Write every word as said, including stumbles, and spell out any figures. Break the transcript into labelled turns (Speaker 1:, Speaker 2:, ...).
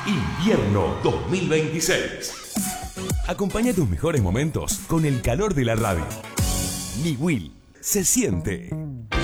Speaker 1: Invierno dos mil veintiséis. Acompaña tus mejores momentos con el calor de la radio. Niwil se siente.